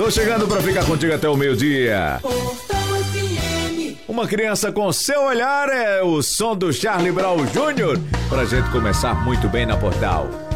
Tô chegando pra ficar contigo até o meio-dia. Uma criança com seu olhar é o som do Charlie Brown Jr. pra gente começar muito bem na Portal.